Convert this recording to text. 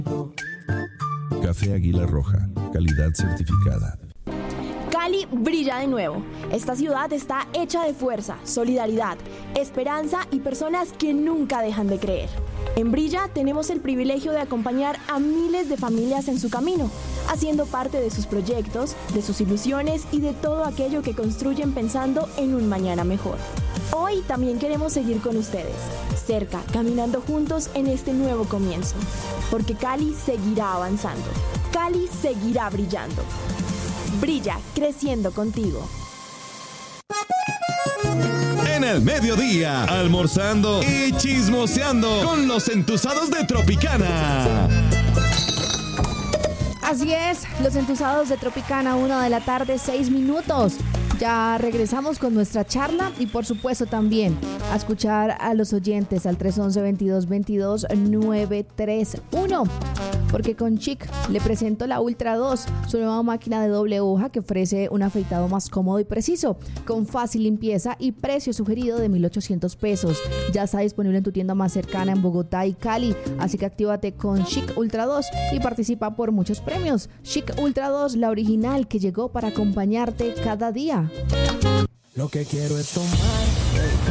Café Águila Roja, calidad certificada. Cali brilla de nuevo. Esta ciudad está hecha de fuerza, solidaridad, esperanza y personas que nunca dejan de creer. En Brilla tenemos el privilegio de acompañar a miles de familias en su camino, haciendo parte de sus proyectos, de sus ilusiones y de todo aquello que construyen pensando en un mañana mejor. Hoy también queremos seguir con ustedes, cerca, caminando juntos en este nuevo comienzo, porque Cali seguirá avanzando, Cali seguirá brillando. Brilla, creciendo contigo. En el mediodía, almorzando y chismoseando con los entusados de Tropicana. Así es, los entusados de Tropicana, 1:06 p.m. Ya regresamos con nuestra charla y por supuesto también a escuchar a los oyentes al 311-2222-931. Porque con Chic le presento la Ultra 2, su nueva máquina de doble hoja que ofrece un afeitado más cómodo y preciso, con fácil limpieza y precio sugerido de 1,800 pesos. Ya está disponible en tu tienda más cercana en Bogotá y Cali, así que actívate con Chic Ultra 2 y participa por muchos premios. Chic Ultra 2, la original que llegó para acompañarte cada día. Lo que quiero es tomar